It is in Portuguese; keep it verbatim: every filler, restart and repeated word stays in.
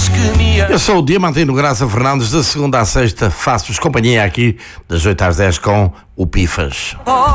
Eu sou o Diamantino Graça Fernandes, da segunda à sexta faço-vos companhia aqui das oito às dez com o Pifas.